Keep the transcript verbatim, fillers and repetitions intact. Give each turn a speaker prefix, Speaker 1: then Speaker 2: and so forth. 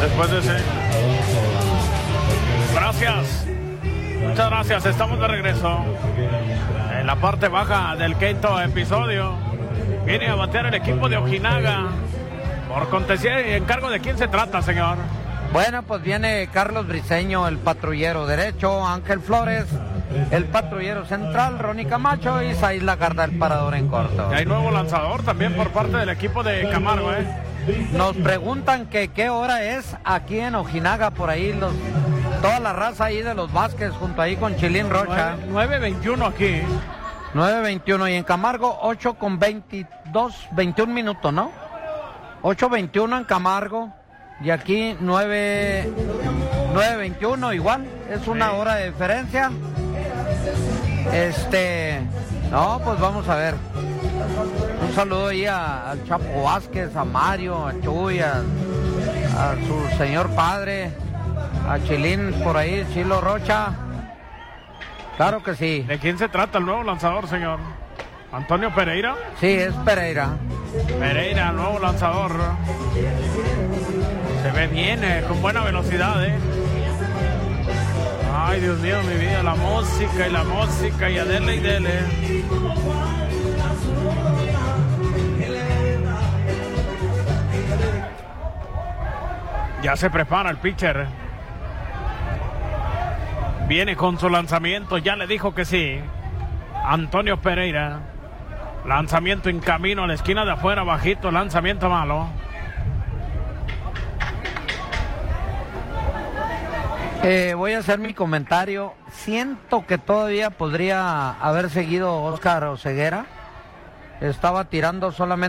Speaker 1: Después de ese. Gracias. Muchas gracias. Estamos de regreso. En la parte baja del quinto episodio. Viene a batear el equipo de Ojinaga. Por cortesía y encargo de quién se trata, señor.
Speaker 2: Bueno, pues viene Carlos Briceño, el patrullero derecho, Ángel Flores, el patrullero central, Ronnie Camacho y Saiz Lagarda, el parador en corto.
Speaker 1: Y hay nuevo lanzador también por parte del equipo de Camargo, ¿eh?
Speaker 2: Nos preguntan que qué hora es aquí en Ojinaga, por ahí los toda la raza ahí de los Vázquez, junto ahí con Chilín Rocha.
Speaker 1: nueve veintiuno aquí.
Speaker 2: nueve veintiuno y en Camargo ocho con veintidós, veintiún minutos, ¿no? ocho veintiuno en Camargo. Y aquí nueve veintiuno igual, es una hora de diferencia. Este, no, pues vamos a ver. Un saludo ahí a, al Chapo Vázquez, a Mario, a Chuy, a, a su señor padre, a Chilín por ahí, Chilo Rocha. Claro que sí.
Speaker 1: ¿De quién se trata el nuevo lanzador, señor? ¿Antonio Pereira?
Speaker 2: Sí, es Pereira.
Speaker 1: Pereira, nuevo lanzador. Se ve bien, eh, con buena velocidad, ¿eh? Ay, Dios mío, mi vida, la música y la música y a dele y dele. Ya se prepara el pitcher. Viene con su lanzamiento, ya le dijo que sí. Antonio Pereira. Lanzamiento en camino a la esquina de afuera, bajito, lanzamiento malo.
Speaker 2: Eh, voy a hacer mi comentario. Siento que todavía podría haber seguido Óscar Oseguera. Estaba tirando solamente